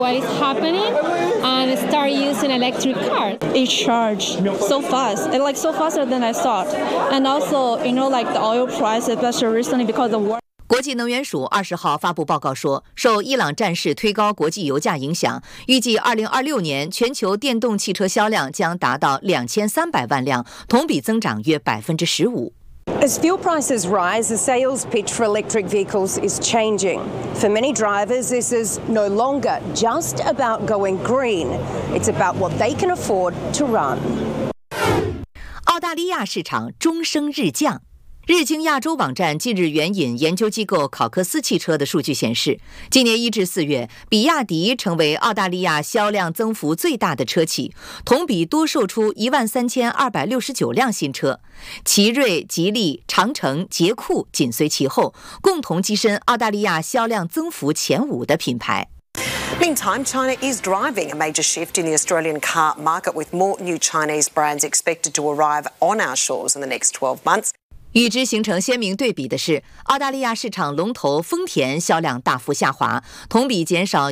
what is happening and start using electric car. It charged so fast, like so faster than I thought. And also, like the oil price, especially recently because of war. 国际能源署20号发布报告说，受伊朗战事推高国际油价影响，预计2026年全球电动汽车销量将达到2300万辆，同比增长约15%。 As fuel prices rise, the sales pitch for electric vehicles is changing. For many drivers, this is no longer just about going green. It's about what they can afford to run. 澳大利亚市场终升日降。日经亚洲网站近日援引研究机构考克斯汽车的数据显示，今年1至4月，比亚迪成为澳大利亚销量增幅最大的车企，同比多售出13269辆新车。奇瑞、吉利、长城、捷酷紧随其后，共同跻身澳大利亚销量增幅前5的品牌。 Meantime, China is driving a major shift in the Australian car market, with more new Chinese brands expected to arrive on our shores in the next 12 months. 与之形成鲜明对比的是，澳大利亚市场龙头丰田销量大幅下滑，同比减少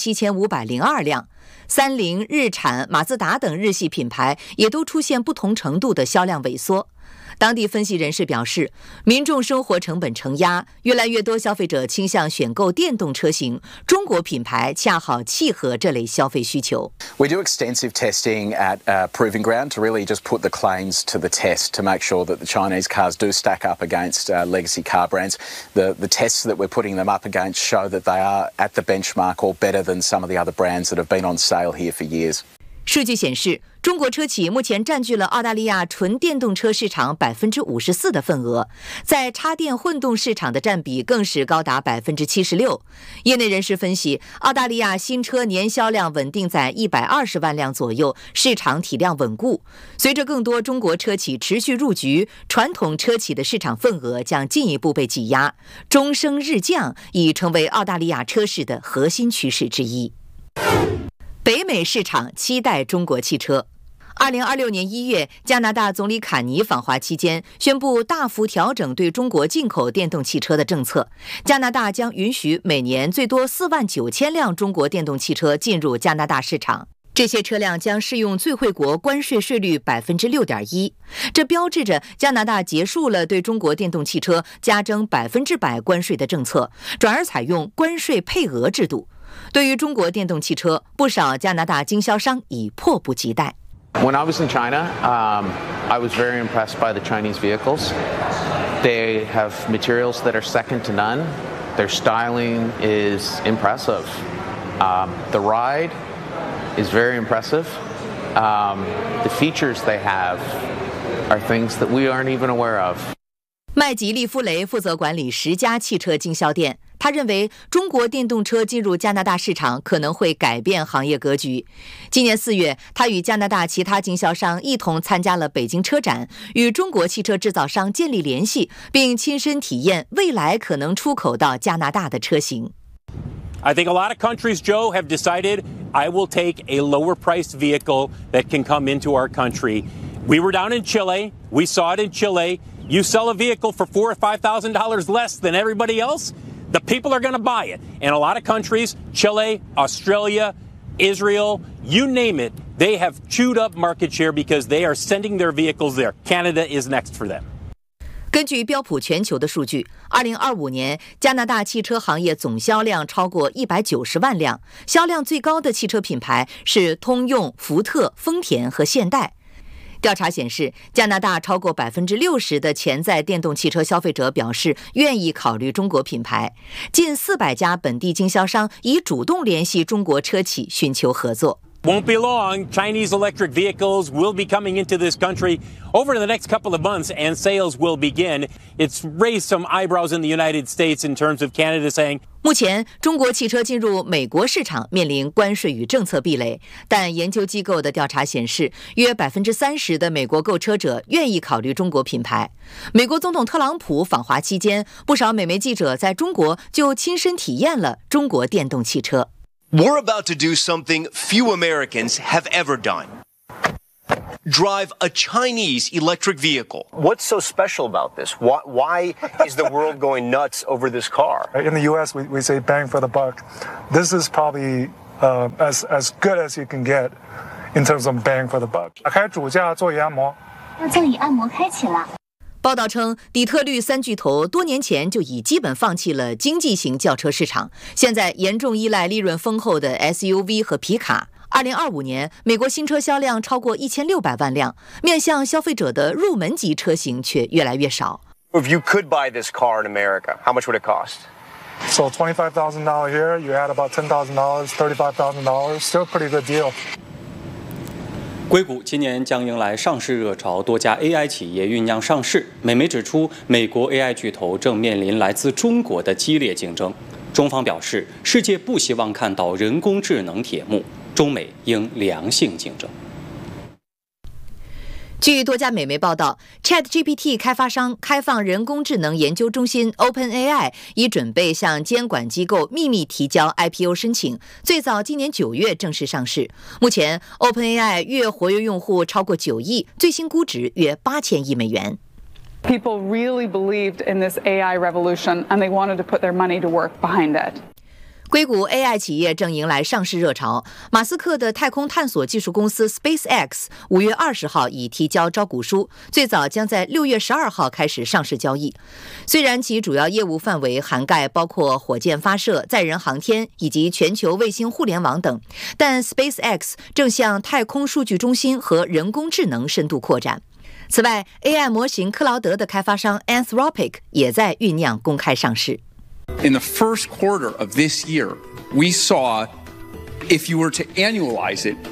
17502辆。三菱、日产、马自达等日系品牌也都出现不同程度的销量萎缩。当地分析人士表示，民众生活成本承压，越来越多消费者倾向选购电动车型，中国品牌恰好契合这类消费需求。 We do extensive testing at Proving Ground to really just put the claims to the test to make sure that the Chinese cars do stack up against legacy car brands. The tests that we're putting them up against show that they are at the benchmark or better than some of the other brands that have been on sale here for years. 数据显示，中国车企目前占据了澳大利亚纯电动车市场54%的份额，在插电混动市场的占比更是高达76%。业内人士分析，澳大利亚新车年销量稳定在120万辆左右，市场体量稳固。随着更多中国车企持续入局，传统车企的市场份额将进一步被挤压，终升日降已成为澳大利亚车市的核心趋势之一。北美市场期待中国汽车。2026年1月，加拿大总理坎尼访华期间宣布大幅调整对中国进口电动汽车的政策，加拿大将允许每年最多49000辆中国电动汽车进入加拿大市场。这些车辆将适用最惠国关税税率6.1%，这标志着加拿大结束了对中国电动汽车加征100%关税的政策，转而采用关税配额制度。对于中国电动汽车，不少加拿大经销商已迫不及待。 When I was in China, I was very impressed by the Chinese vehicles. They have materials that are second to none. Their styling is impressive. The ride is very impressive. The features they have are things that we aren't even aware of. 麦吉利夫雷负责管理10家汽车经销店，他认为中国电动车进入加拿大市场可能会改变行业格局。今年4月，他与加拿大其他经销商一同参加了北京车展，与中国汽车制造商建立联系，并亲身体验未来可能出口到加拿大的车型。 I think a lot of countries, Joe, have decided I will take a lower-priced vehicle that can come into our country. We were down in Chile. We saw it in Chile. You sell a vehicle for $4,000 or $5,000 less than everybody else, the people are going to buy it. And a lot of countries, Chile, Australia, Israel, you name it, they have chewed up market share because they are sending their vehicles there. Canada is next for them. 根据标普全球的数据，2025年加拿大汽车行业总销量超过190万辆，销量最高的汽车品牌是通用、福特、丰田和现代。调查显示，加拿大超过60%的潜在电动汽车消费者表示愿意考虑中国品牌，近400家本地经销商已主动联系中国车企寻求合作。 Won't be long. Chinese electric vehicles will be coming into this country over the next couple of months, and sales will begin. It's raised some eyebrows in the United States in terms of Canada saying, 目前，中国汽车进入美国市场面临关税与政策壁垒，但研究机构的调查显示，约30%的美国购车者愿意考虑中国品牌。美国总统特朗普访华期间，不少美媒记者在中国就亲身体验了中国电动汽车。 We're about to do something few Americans have ever done. Drive a Chinese electric vehicle. What's so special about this? Why is the world going nuts over this car? In the U.S., we say bang for the buck. This is probably as good as you can get in terms of bang for the buck. 打开主架座椅按摩。 座椅按摩开启了。 报道称，底特律三巨头多年前就已基本放弃了经济型轿车市场，现在严重依赖利润丰厚的 SUV 和皮卡。2025年，美国新车销量超过1600万辆，面向消费者的入门级车型却越来越少。 If you could buy this car in America, how much would it cost? So $25,000 here, you add about $10,000, $35,000, still a pretty good deal. 硅谷今年将迎来上市热潮，多家 AI 企业酝酿上市。美媒指出，美国 AI 巨头正面临来自中国的激烈竞争。中方表示，世界不希望看到人工智能铁幕，中美应良性竞争。 据多家美媒报道 ，ChatGPT 开发商开放人工智能研究中心 OpenAI 已准备向监管机构秘密提交 IPO 申请，最早今年9月正式上市。目前 ，OpenAI 月活跃用户超过9亿，最新估值约8000亿美元。 People really believed in this AI revolution, and they wanted to put their money to work behind it. 硅谷 AI 企业正迎来上市热潮，马斯克的太空探索技术公司 SpaceX 5月20号已提交招股书，最早将在6月12号开始上市交易。虽然其主要业务范围涵盖包括火箭发射、载人航天以及全球卫星互联网等，但 SpaceX 正向太空数据中心和人工智能深度扩展。此外 ，AI 模型克劳德的开发商 Anthropic 也在酝酿公开上市。 In the first quarter of this year, we saw, if you were to annualize it,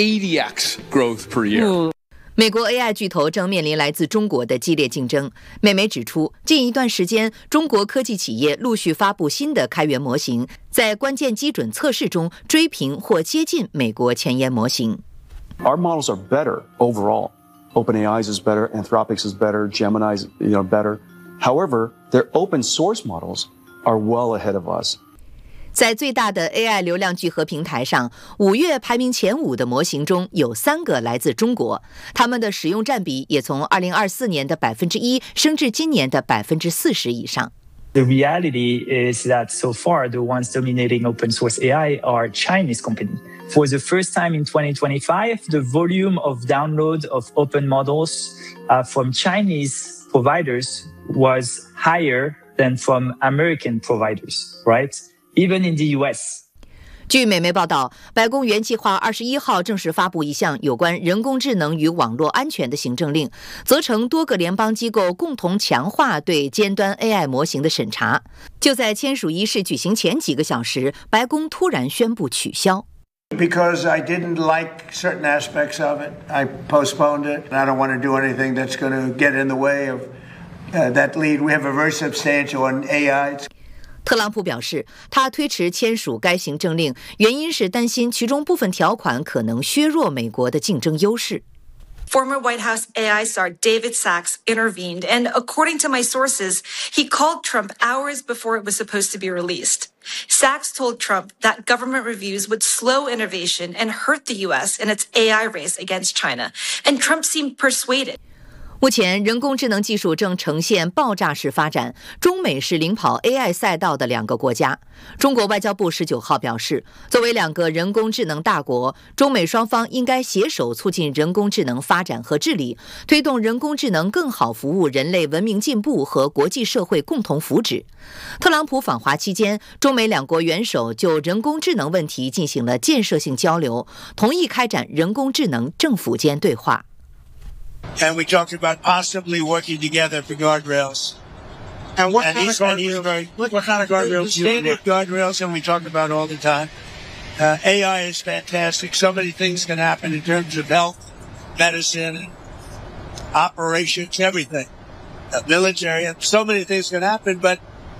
80x growth per year. 美国 AI 巨头正面临来自中国的激烈竞争。美媒指出，近一段时间，中国科技企业陆续发布新的开源模型，在关键基准测试中追平或接近美国前沿模型。 Our models are better overall. OpenAI's is better, Anthropic's is better, Gemini's better. However, their open source models are well ahead of us. 在最大的 AI 流量聚合平台上，5月排名前5的模型中有3个来自中国，他们的使用占比也从2024年的1%升至今年的40%以上。 The reality is that so far the ones dominating open source AI are Chinese companies. For the first time in 2025, the volume of download of open models from Chinese providers was higher than from American providers, right? Even in the US. 据美媒报道，白宫原计划21号正式发布一项有关人工智能与网络安全的行政令，责成多个联邦机构共同强化对尖端 AI 模型的审查。就在签署仪式举行前几个小时，白宫突然宣布取消。 Because I didn't like certain aspects of it, I postponed it. I don't want to do anything that's going to get in the way of that lead. We have a very substantial on AI. 特朗普表示，他推迟签署该行政令，原因是担心其中部分条款可能削弱美国的竞争优势。 Former White House AI czar David Sacks intervened, and according to my sources, he called Trump hours before it was supposed to be released. Sacks told Trump that government reviews would slow innovation and hurt the U.S. in its AI race against China, and Trump seemed persuaded. 目前，人工智能技术正呈现爆炸式发展，中美是领跑 AI 赛道的2个国家。中国外交部19号表示，作为2个人工智能大国，中美双方应该携手促进人工智能发展和治理，推动人工智能更好服务人类文明进步和国际社会共同福祉。特朗普访华期间，中美2国元首就人工智能问题进行了建设性交流，同意开展人工智能政府间对话。 And we talked about possibly working together for guardrails. And what kind of guardrails? Standard guardrails, and we talk about all the time. AI is fantastic. So many things can happen in terms of health, medicine, operations, everything. Military, so many things can happen, but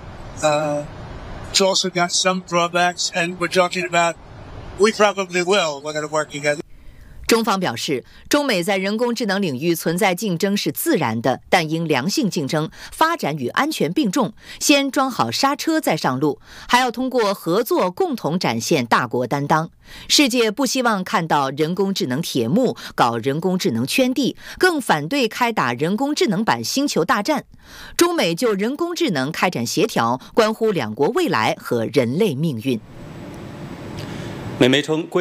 it's also got some drawbacks. And we're talking about, we probably will. We're going to work together. 中方表示，中美在人工智能领域存在竞争是自然的，但应良性竞争，发展与安全并重，先装好刹车再上路，还要通过合作共同展现大国担当。世界不希望看到人工智能铁幕，搞人工智能圈地，更反对开打人工智能版星球大战。中美就人工智能开展协调，关乎2国未来和人类命运。 美媒称，